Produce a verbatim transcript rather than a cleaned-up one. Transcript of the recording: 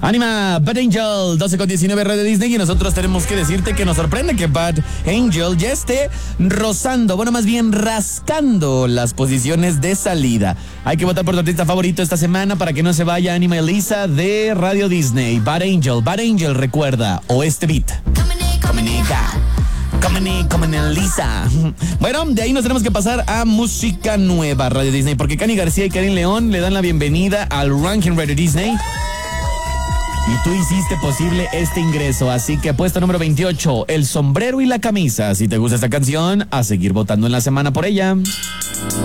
Anima, Bad Angel, doce con diecinueve, Radio Disney, y nosotros tenemos que decirte que nos sorprende que Bad Angel ya esté rozando, bueno, más bien rascando las posiciones de salida. Hay que votar por tu artista favorito esta semana para que no se vaya Anima y Lisa de Radio Disney. Bad Angel, Bad Angel, recuerda, Oeste Beat. Comunica. Comunica, Lisa. Bueno, de ahí nos tenemos que pasar a música nueva, Radio Disney, porque Cani García y Karin León le dan la bienvenida al ranking Radio Disney. Y tú hiciste posible este ingreso, así que puesto número veintiocho, El sombrero y la camisa. Si te gusta esta canción, a seguir votando en la semana por ella.